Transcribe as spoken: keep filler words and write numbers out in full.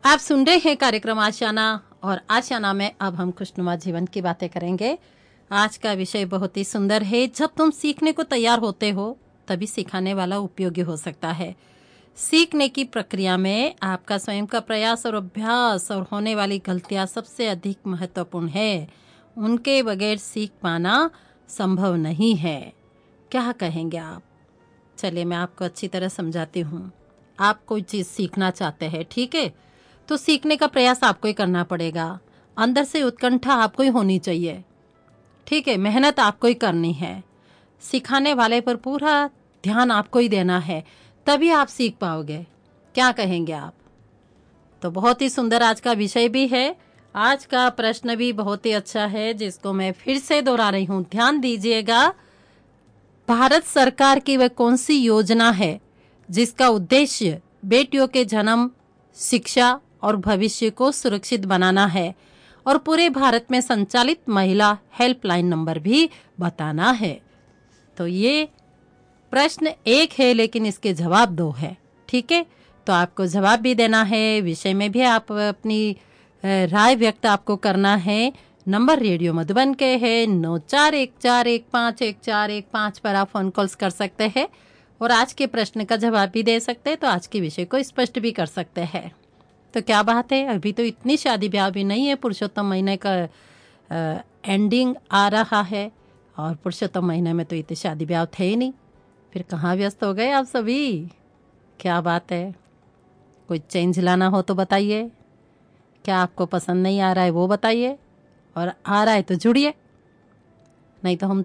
आप सुन रहे हैं कार्यक्रम आशियाना और आशियाना में अब हम खुशनुमा जीवन की बातें करेंगे। आज का विषय बहुत ही सुंदर है। जब तुम सीखने को तैयार होते हो तभी सिखाने वाला उपयोगी हो सकता है। सीखने की प्रक्रिया में आपका स्वयं का प्रयास और अभ्यास और होने वाली गलतियां सबसे अधिक महत्वपूर्ण है। उनके बगैर सीख पाना संभव नहीं है। क्या कहेंगे आप? चलिए मैं आपको अच्छी तरह समझाती हूँ। आप कोई चीज़ सीखना चाहते हैं, ठीक है, तो सीखने का प्रयास आपको ही करना पड़ेगा। अंदर से उत्कंठा आपको ही होनी चाहिए, ठीक है, मेहनत आपको ही करनी है, सिखाने वाले पर पूरा ध्यान आपको ही देना है, तभी आप सीख पाओगे। क्या कहेंगे आप? तो बहुत ही सुंदर आज का विषय भी है। आज का प्रश्न भी बहुत ही अच्छा है, जिसको मैं फिर से दोहरा रही हूँ, ध्यान दीजिएगा। भारत सरकार की वह कौन सी योजना है जिसका उद्देश्य बेटियों के जन्म, शिक्षा और भविष्य को सुरक्षित बनाना है और पूरे भारत में संचालित महिला हेल्पलाइन नंबर भी बताना है? तो ये प्रश्न एक है लेकिन इसके जवाब दो है, ठीक है। तो आपको जवाब भी देना है, विषय में भी आप अपनी राय व्यक्त आपको करना है। नंबर रेडियो मधुबन के है नौ चार एक चार एक पाँच एक चार एक पाँच पर आप फोन कॉल्स कर सकते हैं और आज के प्रश्न का जवाब भी दे सकते हैं, तो आज के विषय को स्पष्ट भी कर सकते हैं। तो क्या बात है, अभी तो इतनी शादी ब्याह भी नहीं है, पुरुषोत्तम महीने का आ, एंडिंग आ रहा है और पुरुषोत्तम महीने में तो इतने शादी ब्याह थे ही नहीं, फिर कहाँ व्यस्त हो गए आप सभी? क्या बात है, कोई चेंज लाना हो तो बताइए। क्या आपको पसंद नहीं आ रहा है वो बताइए, और आ रहा है तो जुड़िए, नहीं तो हम